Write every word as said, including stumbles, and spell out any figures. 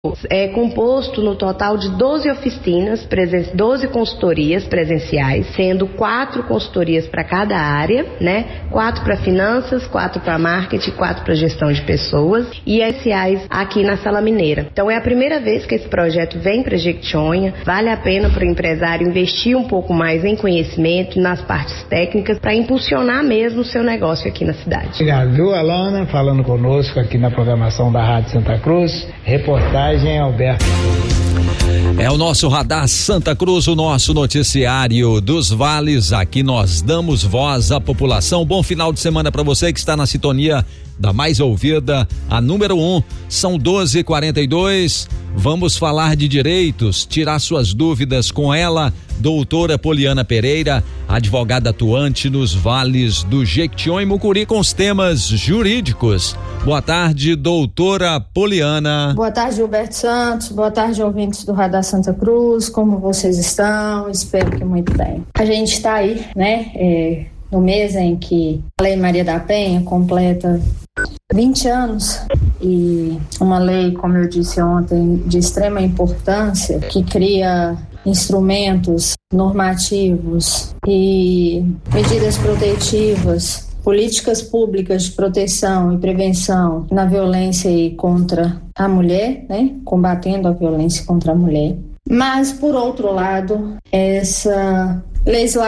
É composto no total de doze oficinas, doze consultorias presenciais, sendo quatro consultorias para cada área, né? Quatro para finanças, quatro para marketing, quatro para gestão de pessoas e essenciais aqui na Sala Mineira. Então é a primeira vez que esse projeto vem para Jequitinhonha. Vale a pena para o empresário investir um pouco mais em conhecimento, nas partes técnicas, para impulsionar mesmo o seu negócio aqui na cidade. Obrigado, viu, Alana? Falando conosco aqui na programação da Rádio Santa Cruz, reportagem Alberto. É o nosso Radar Santa Cruz, o nosso noticiário dos vales. Aqui nós damos voz à população. Bom final de semana para você que está na sintonia da mais ouvida, a número um. São doze e quarenta e dois. Vamos falar de direitos, tirar suas dúvidas com ela, doutora Poliana Pereira, advogada atuante nos vales do Jequitinhonha e Mucuri com os temas jurídicos. Boa tarde, doutora Poliana. Boa tarde, Gilberto Santos. Boa tarde, ouvintes do Radar Santa Cruz. Como vocês estão? Espero que muito bem. A gente está aí, né, é, no mês em que a Lei Maria da Penha completa vinte anos, e uma lei, como eu disse ontem, de extrema importância, que cria instrumentos normativos e medidas protetivas, políticas públicas de proteção e prevenção na violência e contra a mulher, né? Combatendo a violência contra a mulher. Mas, por outro lado, essa legislação